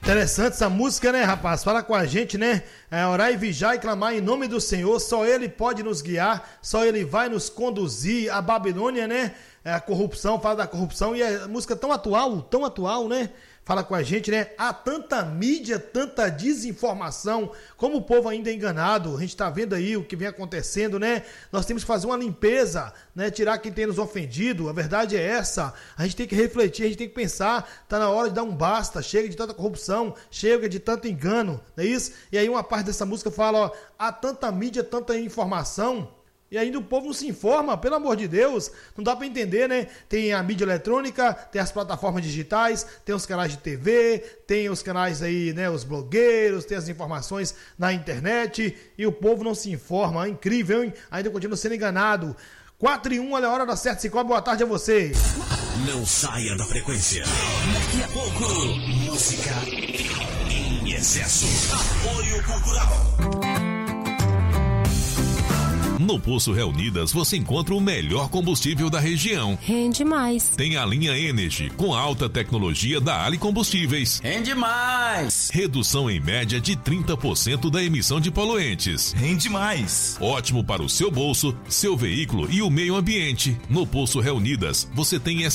Interessante essa música, né, rapaz? Fala com a gente, né? Orar e vigiar e clamar em nome do Senhor. Só Ele pode nos guiar, só Ele vai nos conduzir. A Babilônia, né? A corrupção, fala da corrupção. E a música tão atual, né? Fala com a gente, né? Há tanta mídia, tanta desinformação, como o povo ainda é enganado. A gente tá vendo aí o que vem acontecendo, né? Nós temos que fazer uma limpeza, né? Tirar quem tem nos ofendido. A verdade é essa. A gente tem que refletir, a gente tem que pensar. Tá na hora de dar um basta. Chega de tanta corrupção, chega de tanto engano, não é isso? E aí uma parte dessa música fala, ó, há tanta mídia, tanta informação. E ainda o povo não se informa, pelo amor de Deus, não dá para entender, né? Tem a mídia eletrônica, tem as plataformas digitais, tem os canais de TV, tem os canais aí, né? Os blogueiros, tem as informações na internet e o povo não se informa. É incrível, hein? Ainda continua sendo enganado. 4:01, olha a hora da certa, Cicobi, boa tarde a você. Não saia da frequência. Daqui a pouco, música em excesso. Apoio cultural. No Poço Reunidas você encontra o melhor combustível da região. Rende mais. Tem a linha Energy, com alta tecnologia da Ali Combustíveis. Rende mais. Redução em média de 30% da emissão de poluentes. Rende mais. Ótimo para o seu bolso, seu veículo e o meio ambiente. No Poço Reunidas você tem